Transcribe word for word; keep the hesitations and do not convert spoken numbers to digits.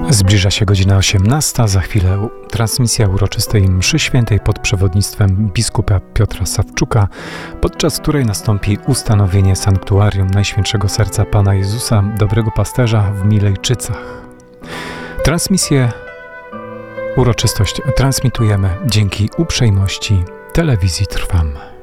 Zbliża się godzina osiemnasta, za chwilę transmisja uroczystej mszy świętej pod przewodnictwem biskupa Piotra Sawczuka, podczas której nastąpi ustanowienie sanktuarium Najświętszego Serca Pana Jezusa, Dobrego Pasterza w Milejczycach. Transmisję, uroczystość transmitujemy dzięki uprzejmości Telewizji Trwam.